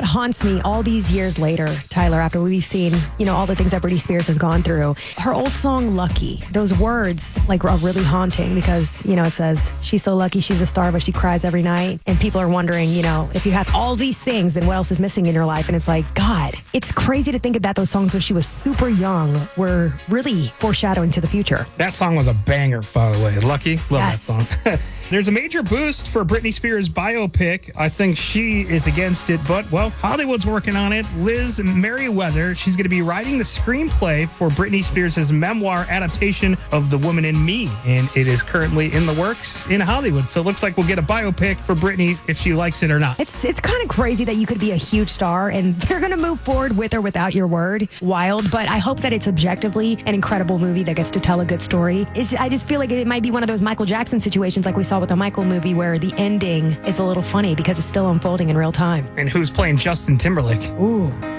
what haunts me all these years later, Tyler, after we've seen, all the things that Britney Spears has gone through? Her old song, Lucky, those words are really haunting because, it says, she's so lucky she's a star, but she cries every night. And people are wondering, if you have all these things, then what else is missing in your life? And it's like, God, it's crazy to think that those songs when she was super young were really foreshadowing to the future. That song was a banger, by the way. Lucky. Love Yes. that song. There's a major boost for Britney Spears' biopic. I think she is against it, but, Hollywood's working on it. Liz Merriweather, she's going to be writing the screenplay for Britney Spears' memoir adaptation of The Woman in Me, and it is currently in the works in Hollywood. So it looks like we'll get a biopic for Britney if she likes it or not. It's kind of crazy that you could be a huge star and they're going to move forward with or without your word. Wild, but I hope that it's objectively an incredible movie that gets to tell a good story. I just feel like it might be one of those Michael Jackson situations like we saw with the Michael movie where the ending is a little funny because it's still unfolding in real time. And who's playing Justin Timberlake? Ooh.